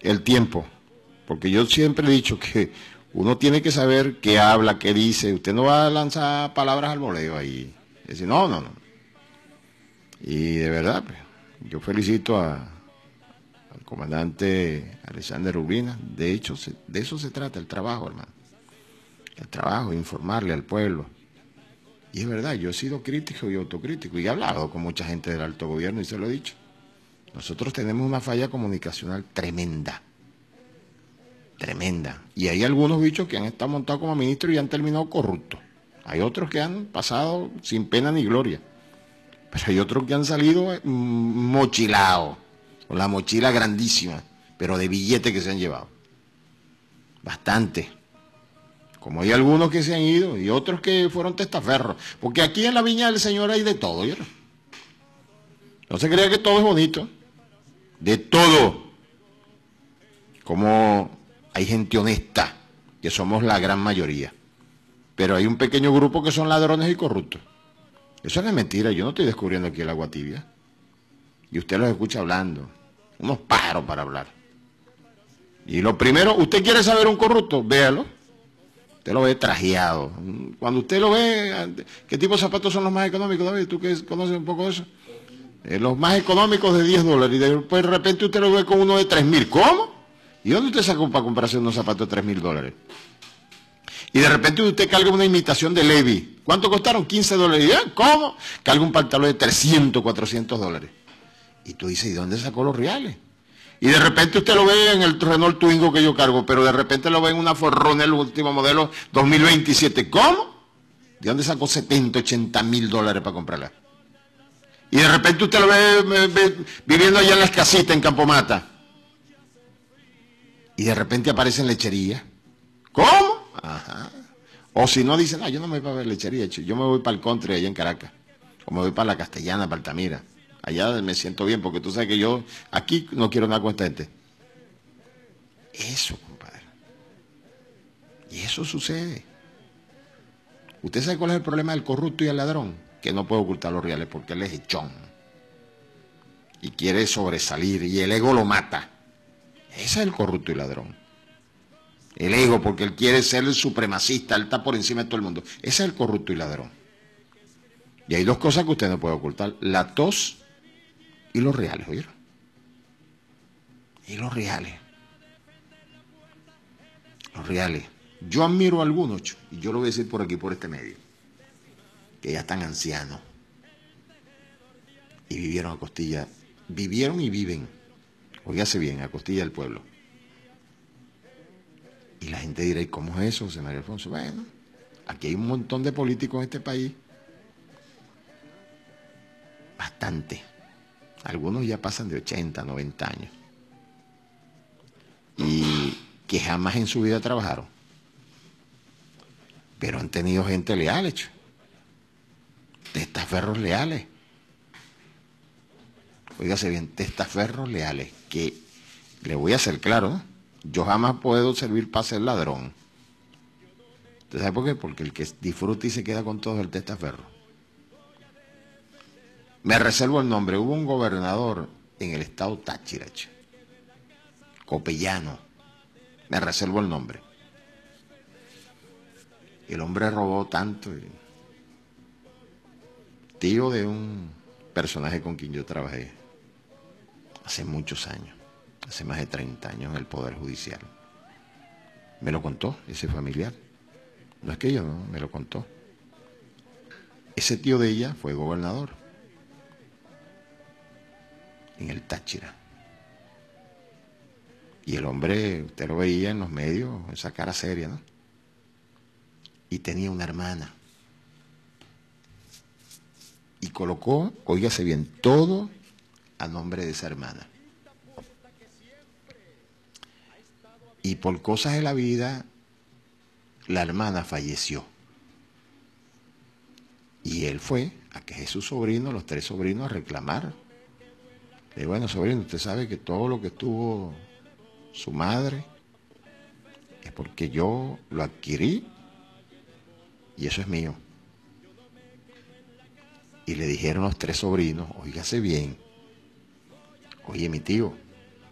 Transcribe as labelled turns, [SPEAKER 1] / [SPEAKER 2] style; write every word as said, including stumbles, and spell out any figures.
[SPEAKER 1] el tiempo, porque yo siempre he dicho que uno tiene que saber qué habla, qué dice. Usted no va a lanzar palabras al voleo ahí. Es decir, no, no, no. Y de verdad, pues, yo felicito a, al comandante Alexander Urbina. De hecho, se, de eso se trata el trabajo, hermano. El trabajo, informarle al pueblo. Y es verdad, yo he sido crítico y autocrítico y he hablado con mucha gente del alto gobierno y se lo he dicho. Nosotros tenemos una falla comunicacional tremenda. Tremenda. Y hay algunos bichos que han estado montados como ministros y han terminado corruptos. Hay otros que han pasado sin pena ni gloria. Pero hay otros que han salido mm, mochilados, con la mochila grandísima, pero de billetes que se han llevado. Bastante. Como hay algunos que se han ido y otros que fueron testaferros. Porque aquí en la Viña del Señor hay de todo, ¿vieron? No se crea que todo es bonito. De todo. Como hay gente honesta, que somos la gran mayoría. Pero hay un pequeño grupo que son ladrones y corruptos. Eso no es mentira, yo no estoy descubriendo aquí el agua tibia. Y usted los escucha hablando. Unos pájaros para hablar. Y lo primero, ¿usted quiere saber un corrupto? Véalo. Usted lo ve trajeado. Cuando usted lo ve, ¿qué tipo de zapatos son los más económicos, David? ¿Tú que conoces un poco de eso? Eh, los más económicos de diez dólares. Y después de repente usted lo ve con uno de tres mil. ¿Cómo? ¿Y dónde usted sacó para comprarse unos zapatos de tres mil dólares? Y de repente usted carga una imitación de Levi. ¿Cuánto costaron? quince dólares. ¿Y, ¿Cómo? Carga un pantalón de trescientos, cuatrocientos dólares. Y tú dices, ¿y dónde sacó los reales? Y de repente usted lo ve en el Renault Twingo que yo cargo, pero de repente lo ve en una Forerunner, el último modelo dos mil veintisiete. ¿Cómo? ¿De dónde sacó setenta, ochenta mil dólares para comprarla? Y de repente usted lo ve, ve viviendo allá en las casitas en Campomata. Y de repente aparece en lechería. ¿Cómo? Ajá. O si no dicen, ah, yo no me voy para ver lechería, yo me voy para el country allá en Caracas. O me voy para la Castellana, para Altamira. Allá me siento bien, porque tú sabes que yo aquí no quiero nada con esta gente. Eso, compadre. Y eso sucede. ¿Usted sabe cuál es el problema del corrupto y el ladrón? Que no puede ocultar los reales porque él es echón. Y quiere sobresalir y el ego lo mata. Ese es el corrupto y ladrón. El ego, porque él quiere ser el supremacista, él está por encima de todo el mundo. Ese es el corrupto y ladrón. Y hay dos cosas que usted no puede ocultar. La tos y los reales, ¿oyeron? Y los reales. Los reales. Yo admiro a algunos, y yo lo voy a decir por aquí, por este medio, que ya están ancianos y vivieron a costilla, vivieron y viven, óigase bien, a costilla del pueblo. Y la gente dirá, ¿y cómo es eso, José María Alfonso? Bueno, aquí hay un montón de políticos en este país, bastante. Algunos ya pasan de ochenta, noventa años. Y que jamás en su vida trabajaron. Pero han tenido gente leal, hecho. Testaferros leales. Óigase bien, testaferros leales. Que le voy a hacer claro, ¿no? Yo jamás puedo servir para ser ladrón. ¿Usted sabe por qué? Porque el que disfruta y se queda con todo es el testaferro. Me reservo el nombre. Hubo un gobernador en el estado Táchira, Copellano. Me reservo el nombre. El hombre robó tanto. Tío de un personaje con quien yo trabajé hace muchos años, hace más de treinta años en el Poder Judicial. Me lo contó ese familiar. No es que yo, no, me lo contó. Ese tío de ella fue gobernador en el Táchira. Y el hombre, usted lo veía en los medios, esa cara seria, ¿no? Y tenía una hermana. Y colocó, óigase bien, todo a nombre de esa hermana. Y por cosas de la vida, la hermana falleció. Y él fue a que sus sobrinos, los tres sobrinos, a reclamar. Le digo, bueno, sobrino, usted sabe que todo lo que tuvo su madre es porque yo lo adquirí y eso es mío. Y le dijeron los tres sobrinos, óigase bien, oye mi tío,